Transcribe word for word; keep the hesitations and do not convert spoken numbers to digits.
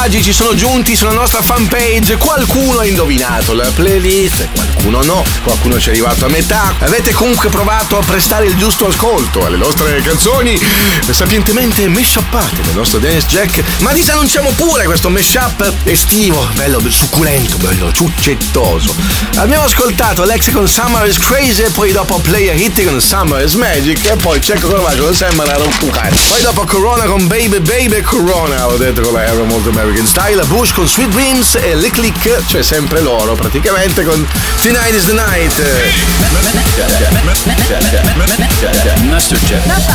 messaggi ci sono giunti sulla nostra fanpage. Qualcuno ha indovinato la playlist, qualcuno no, qualcuno ci è arrivato a metà. Avete comunque provato a prestare il giusto ascolto alle nostre canzoni sapientemente mashuppate dal nostro Dance Jack. Ma ti annunciamo pure questo mashup estivo, bello succulento, bello ciuccettoso. Abbiamo ascoltato Alex con Summer is Crazy, e poi dopo Player Hit con Summer is Magic, e poi Cecco Caravaggio con Summer a rompucare. Poi dopo Corona con Baby Baby Corona, ho detto con la Aero molto American Style, Bush con Sweet Dreams e Lick Lick, cioè sempre loro praticamente, con Tonight is the Night. Master Chef.